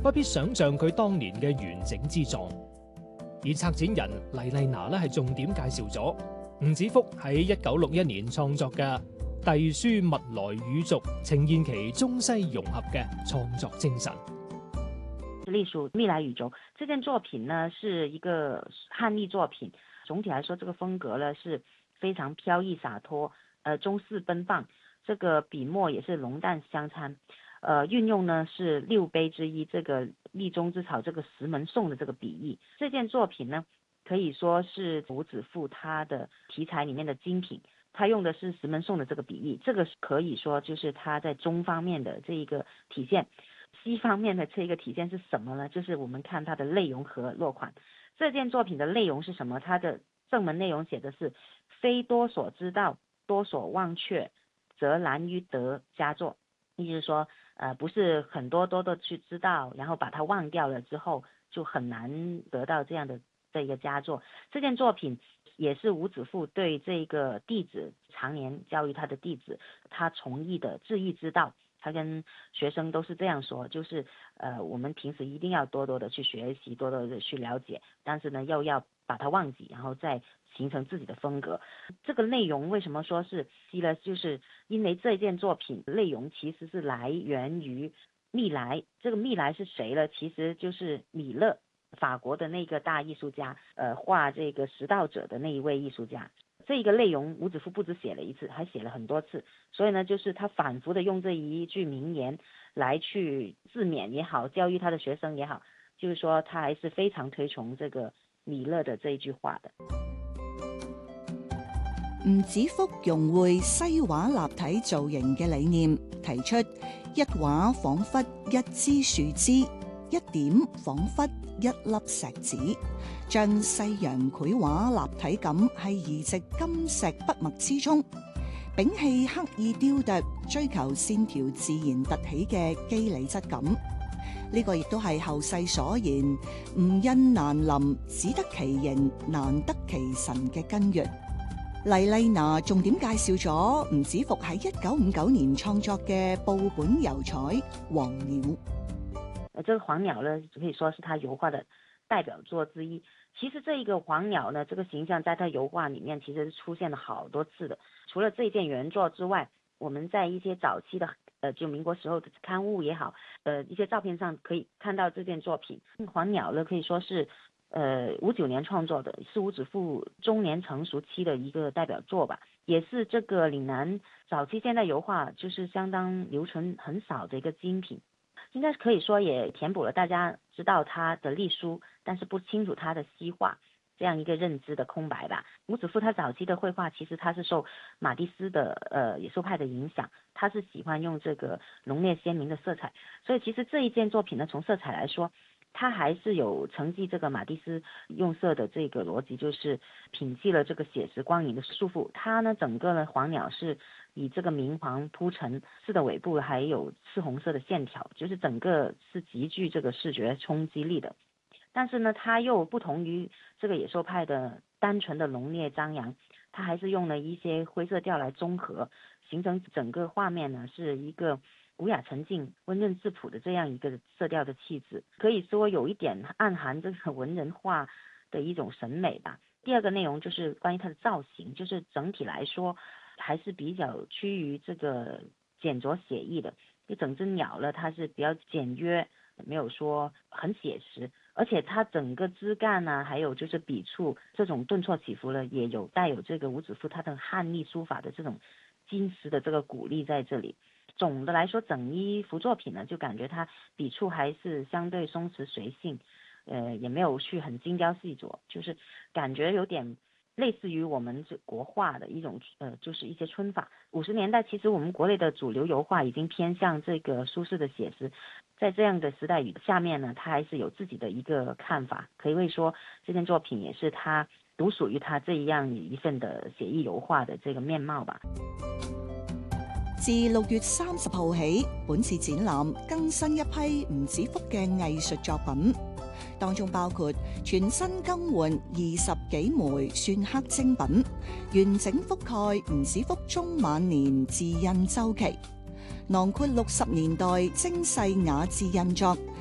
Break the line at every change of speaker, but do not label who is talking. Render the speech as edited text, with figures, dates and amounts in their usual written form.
不必想像佢當年嘅完整之狀。而策展人黎麗娜咧係重點介紹咗吳子福喺1961年創作嘅《隸書物來語續》，呈現其中西融合嘅創作精神。
隶屬密來語軸這件作品呢，是一個漢譯作品。總體來說，這個風格呢是非常飄逸灑脫，中式奔放。這個筆墨也是濃淡相參，運用呢是六碑之一，這個立中之草，這個石門頌的這個筆意。這件作品呢，可以說是吳子復他的題材裡面的精品。他用的是石門頌的這個筆意，這個可以說就是他在中方面的這一個體現。西方面的這一個體現是什麼呢？就是我們看它的內容和落款。這件作品的內容是什麼？它的正文內容寫的是非多所知道，多所忘卻，則難於得佳作。意思是說，不是很多的去知道，然後把它忘掉了之後，就很難得到這樣的這一個佳作。這件作品也是吳子復對這個弟子常年教育他的弟子，他從譯的致意之道。他跟學生都是這樣說，就是我們平時一定要多的去學習，多的去了解，但是呢，又要把它忘記，然後再形成自己的風格。這個內容為什麼說是西呢？就是因為這件作品內容其實是來源於密來。這個密來是誰呢？其實就是米勒，法國的那個大藝術家，畫這個食道者的那一位藝術家。這個內容吳子復不止寫了一次，還寫了很多次，所以呢，就是他反覆的用這一句名言來去自勉也好，教育他的學生也好，就是說他還是非常推崇這個米勒的這一句話的。
吳子復融匯西畫立體造型嘅理念，提出一畫仿佛一枝樹枝，一點仿佛一粒石子，將西洋繪畫立體感係移植金石筆墨之中，摒棄刻意雕琢，追求線條自然突起嘅肌理質感。呢個亦都係後世所言吳印難臨，只得其形，難得其神嘅根源。黎麗娜重點介紹咗吳子復喺1959年創作嘅報本油彩《黃鳥》。
這個黃鳥呢，可以說是他油畫的代表作之一。其實這一個黃鳥呢，這個形象在他油畫裡面其實是出現了好多次的。除了這件原作之外，我們在一些早期的就民國時候的刊物也好，一些照片上可以看到這件作品。黃鳥呢，可以說是59年創作的，是吳子復中年成熟期的一個代表作吧，也是這個嶺南早期現代油畫就是相當留存很少的一個精品。應該可以說也填補了大家知道他的隸書，但是不清楚他的西畫這樣一個認知的空白吧。吳子復他早期的繪畫其實他是受馬蒂斯的野獸派的影響，他是喜歡用這個濃烈鮮明的色彩，所以其實這一件作品呢，從色彩來說，他還是有承繼這個馬蒂斯用色的這個邏輯，就是摒棄了這個寫實光影的束縛。他呢，整個呢黃鳥是以這個明黃鋪陳，刺的尾部還有赤紅色的線條，就是整個是極具這個視覺衝擊力的。但是呢，它又不同於這個野獸派的單純的濃烈張揚，它還是用了一些灰色調來綜合，形成整個畫面呢是一個古雅沉靜、溫潤質樸的這樣一個色調的氣質，可以說有一點暗含這個文人畫的一種審美吧。第二個內容就是關於它的造型，就是整體來說還是比較趨於這個簡拙寫意的。就整隻鳥呢，它是比較簡約，沒有說很寫實，而且它整個枝幹啊，還有就是筆觸這種頓挫起伏呢，也有帶有這個吳子復他的漢隸書法的這種金石的這個骨力在這裡。總的來說，整一幅作品呢，就感覺它筆觸還是相對鬆弛隨性，也沒有去很精雕細琢，就是感覺有點類似於我們國畫的一種，就是一些皴法。50年代其實我們國內的主流油畫已經偏向這個蘇式的寫實，在這樣的時代語下面呢，他還是有自己的一個看法，可以說這件作品也是他獨屬於他這樣一份的寫意油畫的這個面貌吧。
自6月30號起，本次展覽更新一批吳子復嘅藝術作品，當中包括全新更換20幾枚篆刻精品，完整覆蓋吳子復中晚年字印週期，囊括60年代精細雅致印作，